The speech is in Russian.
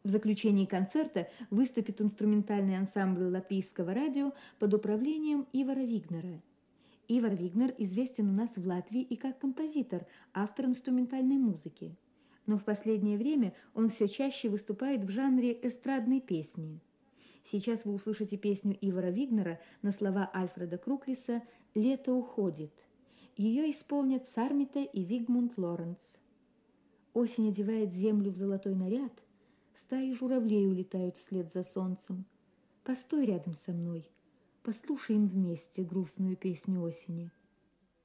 В заключении концерта выступит инструментальный ансамбль Латвийского радио под управлением Ивара Вигнера. Ивар Вигнер известен у нас в Латвии и как композитор, автор инструментальной музыки. Но в последнее время он все чаще выступает в жанре эстрадной песни. Сейчас вы услышите песню Ивара Вигнера на слова Альфреда Круклиса «Лето уходит». Ее исполнят Сармита и Зигмунд Лоренц. Осень одевает землю в золотой наряд, стаи журавлей улетают вслед за солнцем. Постой рядом со мной, послушаем вместе грустную песню осени.